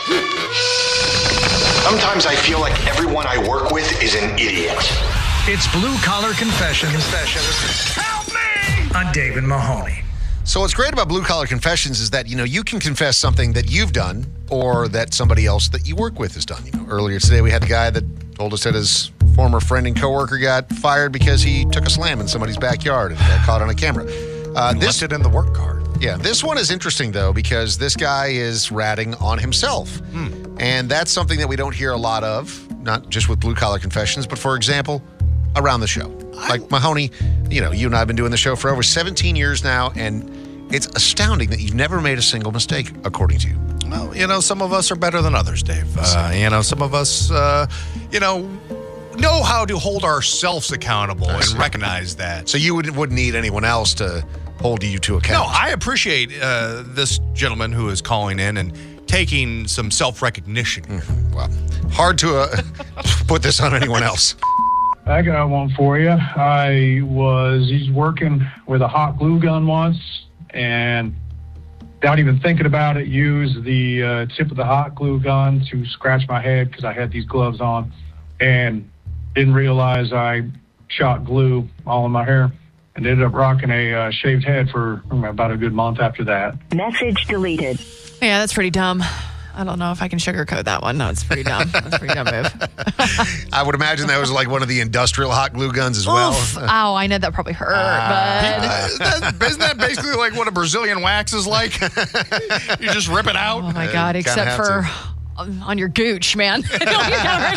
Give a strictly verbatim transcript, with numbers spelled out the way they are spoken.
Sometimes I feel like everyone I work with is an idiot. It's Blue Collar Confessions. Confessions. Help me! On Dave and Mahoney. So what's great about Blue Collar Confessions is that, you know, you can confess something that you've done or that somebody else that you work with has done. You know, earlier today we had the guy that told us that his former friend and coworker got fired because he took a slam in somebody's backyard and got caught on a camera. Uh, this it in the work car. Yeah, this one is interesting, though, because this guy is ratting on himself. Hmm. And that's something that we don't hear a lot of, not just with Blue Collar Confessions, but, for example, around the show. Like Mahoney, you know, you and I have been doing the show for over seventeen years now, and it's astounding that you've never made a single mistake, according to you. Well, you know, some of us are better than others, Dave. Uh, you know, some of us, uh, you know, know how to hold ourselves accountable and recognize that. So you would, wouldn't need anyone else to hold you to account. No, I appreciate uh, this gentleman who is calling in and taking some self-recognition. Mm-hmm. Well, hard to uh, put this on anyone else. I got one for you. I was he's working with a hot glue gun once, and without even thinking about it, used the uh, tip of the hot glue gun to scratch my head because I had these gloves on, and didn't realize I shot glue all in my hair, and ended up rocking a uh, shaved head for about a good month after that. Message deleted. Yeah, that's pretty dumb. I don't know if I can sugarcoat that one. No, it's pretty dumb. That's a pretty dumb move. I would imagine that was like one of the industrial hot glue guns as well. Oof. Ow, I know that probably hurt, uh, but... Uh, that, isn't that basically like what a Brazilian wax is like? You just rip it out? Oh, my God, uh, except for on your gooch, man. You gotta